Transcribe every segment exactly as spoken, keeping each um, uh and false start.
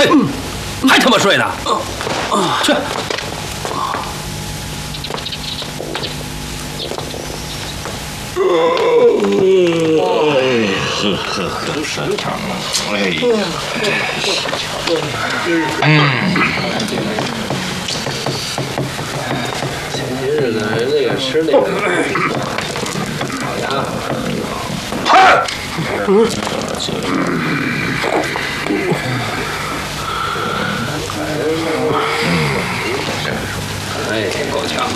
睡，还他妈睡呢？去。 呵呵呵，深长了。哎呀，嗯。 前些日子那个吃那个烤鸭。 嗨。嗯。 哎，够呛。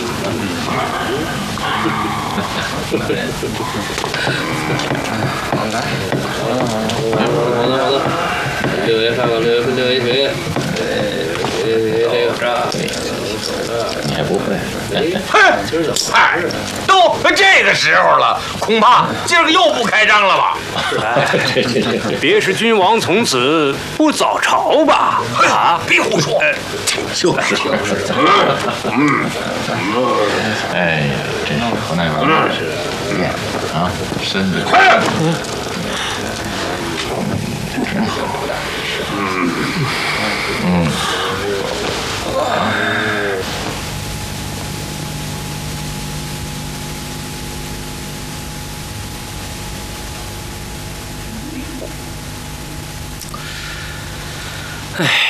好来， 好的好的好的，六爷看看六爷六爷腿，六爷腿这个这， 你还不会？ 嗨，今儿怎么？ 嗨，都这个时候了，恐怕今儿个又不开张了吧？ 别是君王从此不早朝吧？ 啊！别胡说，就是就是。嗯嗯。哎呀，真是河南人是练啊，身子快。嗯嗯。 哎。